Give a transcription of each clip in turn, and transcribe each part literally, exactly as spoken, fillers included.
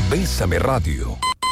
Bésame Radio.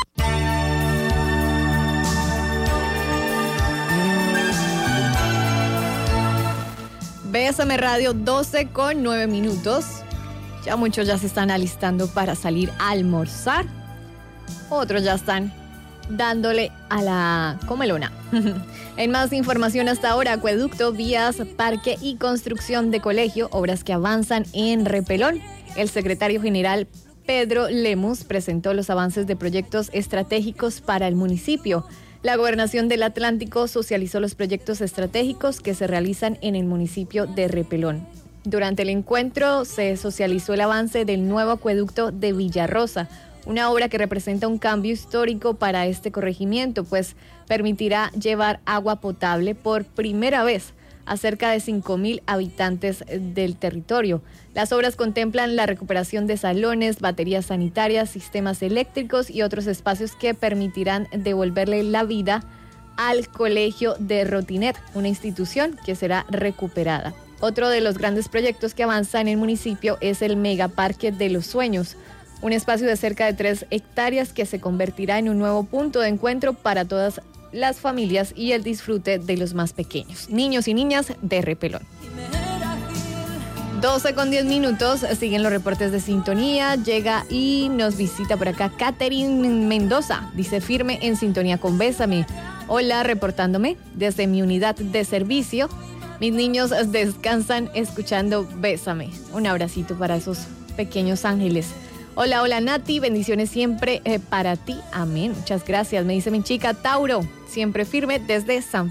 Bésame Radio, doce con nueve minutos. Ya muchos ya se están alistando para salir a almorzar. Otros ya están dándole a la comelona. En más información hasta ahora, acueducto, vías, parque y construcción de colegio, obras que avanzan en Repelón. El secretario general Pedro Lemus presentó los avances de proyectos estratégicos para el municipio. La Gobernación del Atlántico socializó los proyectos estratégicos que se realizan en el municipio de Repelón. Durante el encuentro se socializó el avance del nuevo acueducto de Villarrosa, una obra que representa un cambio histórico para este corregimiento, pues permitirá llevar agua potable por primera vez a cerca de cinco mil habitantes del territorio. Las obras contemplan la recuperación de salones, baterías sanitarias, sistemas eléctricos y otros espacios que permitirán devolverle la vida al colegio de Rotinet, una institución que será recuperada. Otro de los grandes proyectos que avanza en el municipio es el Megaparque de los Sueños, un espacio de cerca de tres hectáreas que se convertirá en un nuevo punto de encuentro para todas las familias y el disfrute de los más pequeños, niños y niñas de Repelón. doce con diez minutos, siguen los reportes de sintonía, llega y nos visita por acá Catherine Mendoza, dice firme en sintonía con Bésame. Hola, reportándome desde mi unidad de servicio. Mis niños descansan escuchando Bésame. Un abracito para esos pequeños ángeles. Hola, hola Nati, bendiciones siempre eh, para ti. Amén, muchas gracias. Me dice mi chica Tauro, siempre firme desde San